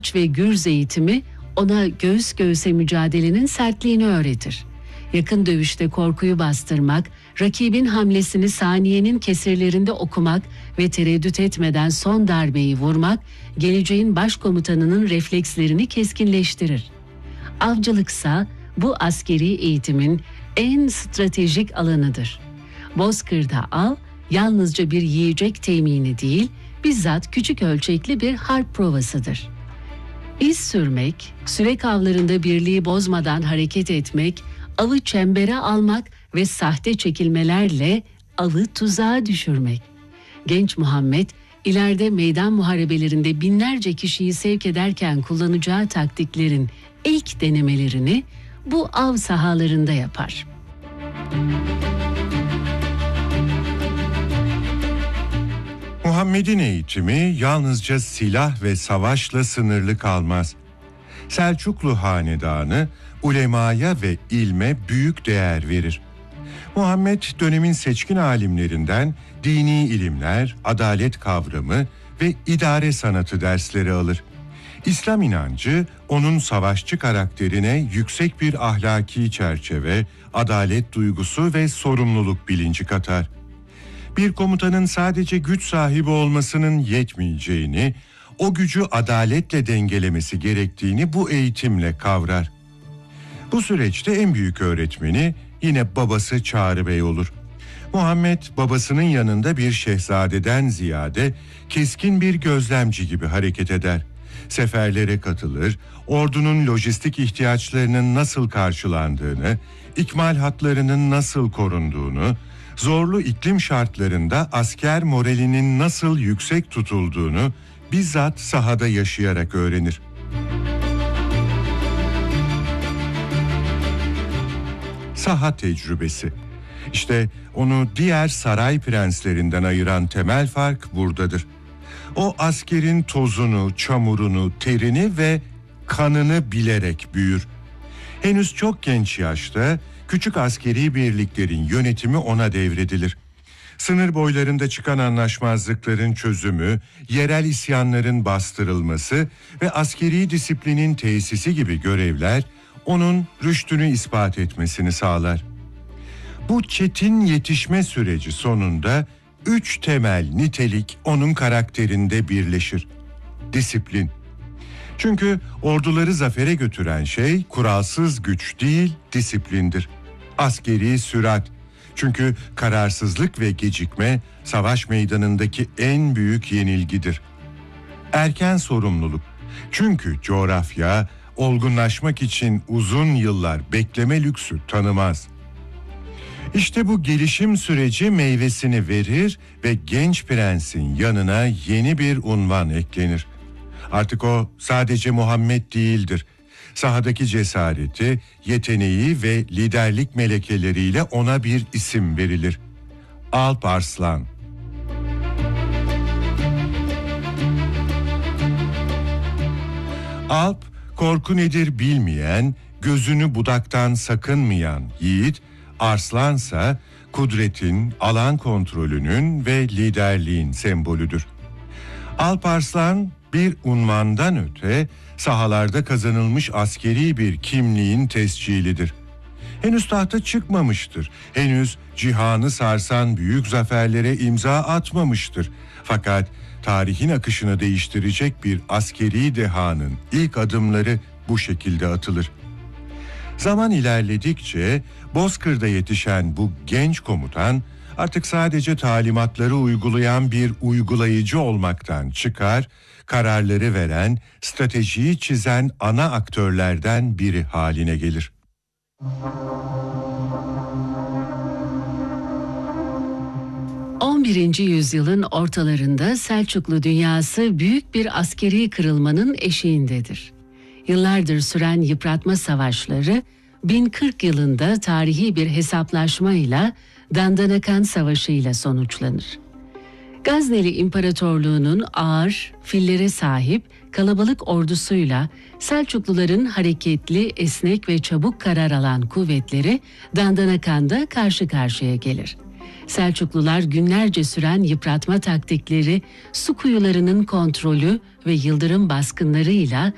ve gürz eğitimi ona göğüs göğüse mücadelenin sertliğini öğretir. Yakın dövüşte korkuyu bastırmak, rakibin hamlesini saniyenin kesirlerinde okumak ve tereddüt etmeden son darbeyi vurmak, geleceğin başkomutanının reflekslerini keskinleştirir. Avcılıksa bu askeri eğitimin en stratejik alanıdır. Bozkır'da av, yalnızca bir yiyecek temini değil, bizzat küçük ölçekli bir harp provasıdır. İz sürmek, sürek avlarında birliği bozmadan hareket etmek, avı çembere almak ve sahte çekilmelerle avı tuzağa düşürmek. Genç Muhammed, ileride meydan muharebelerinde binlerce kişiyi sevk ederken kullanacağı taktiklerin ilk denemelerini bu av sahalarında yapar. Muhammed'in eğitimi yalnızca silah ve savaşla sınırlı kalmaz. Selçuklu hanedanı ulemaya ve ilme büyük değer verir. Muhammed dönemin seçkin alimlerinden dini ilimler, adalet kavramı ve idare sanatı dersleri alır. İslam inancı onun savaşçı karakterine yüksek bir ahlaki çerçeve, adalet duygusu ve sorumluluk bilinci katar. Bir komutanın sadece güç sahibi olmasının yetmeyeceğini, o gücü adaletle dengelemesi gerektiğini bu eğitimle kavrar. Bu süreçte en büyük öğretmeni yine babası Çağrı Bey olur. Muhammed babasının yanında bir şehzadeden ziyade keskin bir gözlemci gibi hareket eder. Seferlere katılır, ordunun lojistik ihtiyaçlarının nasıl karşılandığını, ikmal hatlarının nasıl korunduğunu, zorlu iklim şartlarında asker moralinin nasıl yüksek tutulduğunu bizzat sahada yaşayarak öğrenir. Saha tecrübesi. İşte onu diğer saray prenslerinden ayıran temel fark buradadır. O askerin tozunu, çamurunu, terini ve kanını bilerek büyür. Henüz çok genç yaşta küçük askeri birliklerin yönetimi ona devredilir. Sınır boylarında çıkan anlaşmazlıkların çözümü, yerel isyanların bastırılması ve askeri disiplinin tesisi gibi görevler onun rüştünü ispat etmesini sağlar. Bu çetin yetişme süreci sonunda 3 temel nitelik onun karakterinde birleşir. Disiplin. Çünkü orduları zafere götüren şey kuralsız güç değil, disiplindir. Askeri sürat. Çünkü kararsızlık ve gecikme savaş meydanındaki en büyük yenilgidir. Erken sorumluluk. Çünkü coğrafya olgunlaşmak için uzun yıllar bekleme lüksü tanımaz. İşte bu gelişim süreci meyvesini verir ve genç prensin yanına yeni bir unvan eklenir. Artık o sadece Muhammed değildir. Sahadaki cesareti, yeteneği ve liderlik melekeleriyle ona bir isim verilir. Alp Arslan. Alp, korku nedir bilmeyen, gözünü budaktan sakınmayan yiğit, Arslansa kudretin, alan kontrolünün ve liderliğin sembolüdür. Alp Arslan bir unvandan öte sahalarda kazanılmış askeri bir kimliğin tescilidir. Henüz tahta çıkmamıştır. Henüz cihanı sarsan büyük zaferlere imza atmamıştır. Fakat tarihin akışını değiştirecek bir askeri dehanın ilk adımları bu şekilde atılır. Zaman ilerledikçe Bozkır'da yetişen bu genç komutan artık sadece talimatları uygulayan bir uygulayıcı olmaktan çıkar, kararları veren, stratejiyi çizen ana aktörlerden biri haline gelir. ...11. yüzyılın ortalarında Selçuklu dünyası büyük bir askeri kırılmanın eşiğindedir. Yıllardır süren yıpratma savaşları 1040 yılında tarihi bir hesaplaşmayla Dandanakan Savaşı ile sonuçlanır. Gazneli İmparatorluğu'nun ağır, fillere sahip kalabalık ordusuyla Selçukluların hareketli, esnek ve çabuk karar alan kuvvetleri Dandanakan'da karşı karşıya gelir. Selçuklular günlerce süren yıpratma taktikleri, su kuyularının kontrolü ve yıldırım baskınlarıyla